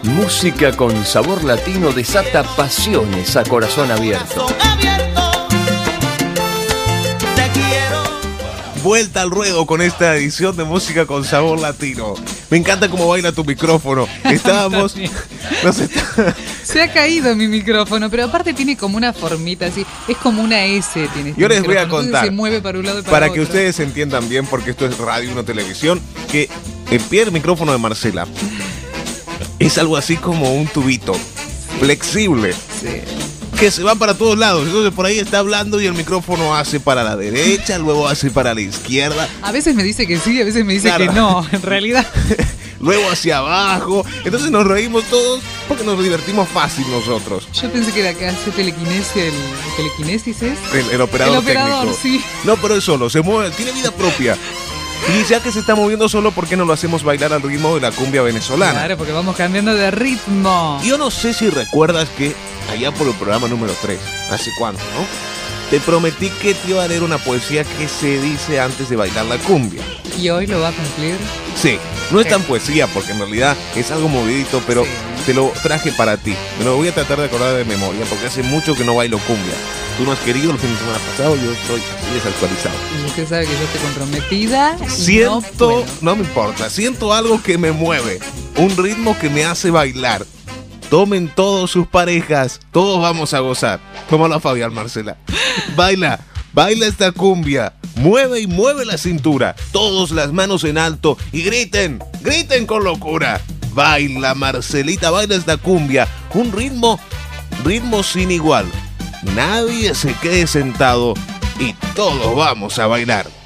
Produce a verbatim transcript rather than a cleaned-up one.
Música con sabor latino desata pasiones a corazón abierto. Vuelta al ruedo con esta edición de Música con Sabor Latino. Me encanta cómo baila tu micrófono. Estábamos... nos está... Se ha caído mi micrófono, pero aparte tiene como una formita así. Es como una S tiene este Yo les voy a micrófono. contar, se mueve para un lado y para, para otro. que ustedes entiendan bien, porque esto es radio y no televisión, que el pie del micrófono de Marcela es algo así como un tubito flexible. Sí. Que se va para todos lados. Entonces por ahí está hablando y el micrófono hace para la derecha, luego hace para la izquierda. A veces me dice que sí, a veces me dice Claro. que no, en realidad. Luego hacia abajo. Entonces nos reímos todos porque nos divertimos fácil nosotros. Yo pensé que era que hace telequinesia, el telequinesis es. El, el operador, El operador, técnico. sí. No, pero es solo, se mueve, tiene vida propia. Y ya que se está moviendo solo, ¿por qué no lo hacemos bailar al ritmo de la cumbia venezolana? Claro, porque vamos cambiando de ritmo. Yo no sé si recuerdas que allá por el programa número tres, ¿hace cuánto, no? Te prometí que te iba a leer una poesía que se dice antes de bailar la cumbia. ¿Y hoy lo va a cumplir? Sí, no es Sí. tan poesía porque en realidad es algo movidito, pero Sí. te lo traje para ti. Me lo voy a tratar de acordar de memoria porque hace mucho que no bailo cumbia. Tú no has querido el fin de semana pasado, yo estoy así desactualizado. Y usted sabe que yo estoy comprometida. y no Siento, puedo. no me importa, siento algo que me mueve, un ritmo que me hace bailar. Tomen todos sus parejas, todos vamos a gozar. Tómalo a Fabián, Marcela. Baila, baila esta cumbia. Mueve y mueve la cintura. Todos las manos en alto y griten, griten con locura. Baila, Marcelita, baila esta cumbia. Un ritmo, ritmo sin igual. Nadie se quede sentado y todos vamos a bailar.